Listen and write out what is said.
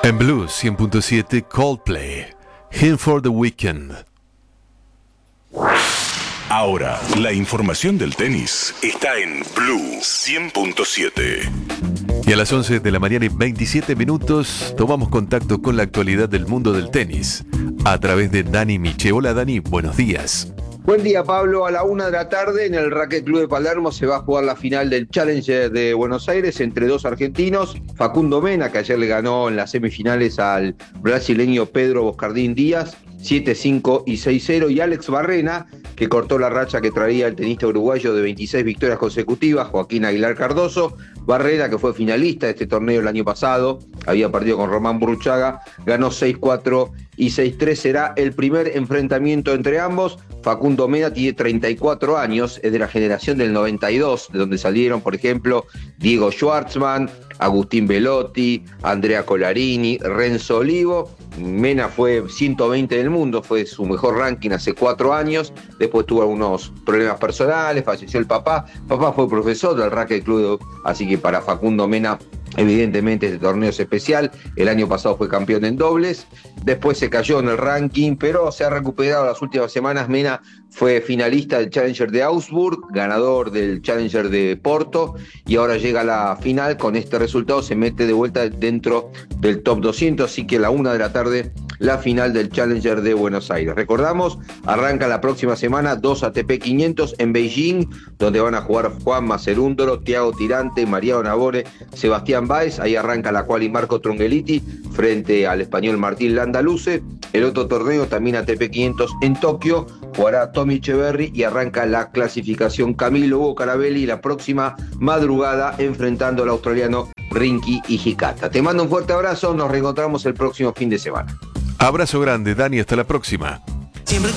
En Blues 100.7 Coldplay, Him for the Weekend. Ahora, la información del tenis está en Blue 100.7. Y a las 11 de la mañana y 27 minutos tomamos contacto con la actualidad del mundo del tenis a través de Dani Miche. Hola Dani, buenos días. Buen día, Pablo. A la 1 de la tarde en el Racket Club de Palermo se va a jugar la final del Challenger de Buenos Aires entre dos argentinos. Facundo Mena, que ayer le ganó en las semifinales al brasileño Pedro Boscardín Díaz, 7-5 y 6-0. Y Alex Barrena, que cortó la racha que traía el tenista uruguayo de 26 victorias consecutivas, Joaquín Aguilar Cardoso. Barrena, que fue finalista de este torneo el año pasado, había partido con Román Burruchaga, ganó 6-4 y 6-3. Será el primer enfrentamiento entre ambos. Facundo Mena tiene 34 años, es de la generación del 92, de donde salieron, por ejemplo, Diego Schwartzman, Agustín Belotti, Andrea Colarini, Renzo Olivo. Mena fue 120 del mundo, fue su mejor ranking hace 4 años. Después tuvo algunos problemas personales, falleció el papá. Papá fue profesor del Racket Club, así que para Facundo Mena, evidentemente este torneo es especial. El año pasado fue campeón en dobles, después se cayó en el ranking, pero se ha recuperado las últimas semanas. Mena fue finalista del Challenger de Augsburg, ganador del Challenger de Porto, y ahora llega a la final. Con este resultado se mete de vuelta dentro del top 200, así que a la 1 de la tarde la final del Challenger de Buenos Aires. Recordamos, arranca la próxima semana 2 ATP 500 en Beijing, donde van a jugar Juan Macerúndolo, Thiago Tirante, Mariano Nabore, Sebastián Báez. Ahí arranca la quali Marco Trungelliti frente al español Martín Landaluce. El otro torneo, también ATP 500 en Tokio, jugará Tommy Echeverry y arranca la clasificación Camilo Hugo Carabelli la próxima madrugada enfrentando al australiano Rinky Hijikata. Te mando un fuerte abrazo, nos reencontramos el próximo fin de semana. Abrazo grande, Dani, hasta la próxima. Siempre